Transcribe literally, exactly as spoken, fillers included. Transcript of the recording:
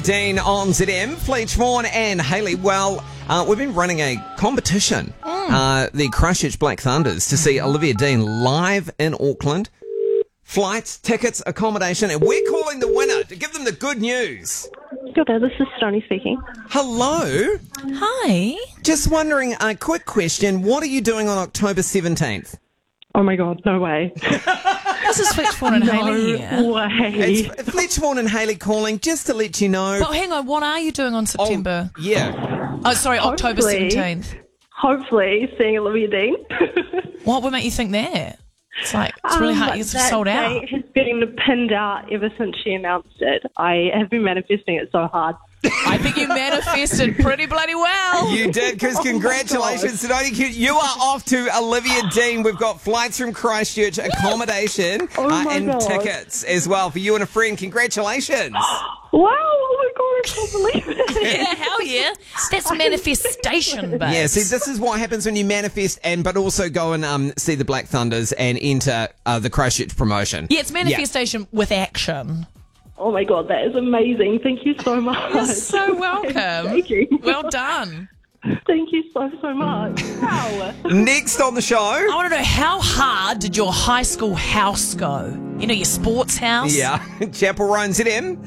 Dean on Z M. Fleetch Vaughan and Hayley. Well, uh, we've been running a competition, mm. uh, the Christchurch Black Thunders, to see Olivia Dean live in Auckland. Flights, tickets, accommodation, and we're calling the winner to give them the good news. Good day, this is Stony speaking. Hello. Hi. Just wondering, a quick question. What are you doing on October seventeenth? Oh my God, no way. This is Fleetch Vaughan and no Hayley here. way. It's Fleetch Vaughan and Hayley calling just to let you know. But hang on, what are you doing on September? Oh, yeah. Oh, sorry, October Hopefully- seventeenth. Hopefully seeing Olivia Dean. What would make you think that? It's like, it's really Um, hard. It's that sold out. date has been pinned out ever since she announced it. I have been manifesting it so hard. I think you manifested pretty bloody well. You did, because Oh my congratulations. Tonight, you are off to Olivia Dean. We've got flights from Christchurch, accommodation, Oh uh, my and God. tickets as well for you and a friend. Congratulations. Wow, oh my God, I can't believe it. Yeah, hell yeah. That's manifestation, babe. Yeah, see, this is what happens when you manifest and but also go and um, see the Black Thunders and enter uh, the Christchurch promotion. Yeah, it's manifestation with action. Oh my God, that is amazing. Thank you so much. You're so welcome. Thank you. Well done. Thank you so, so much. Wow. Next on the show. I want to know, how hard did your high school house go? You know, your sports house? Yeah, Chapel Roan Z M.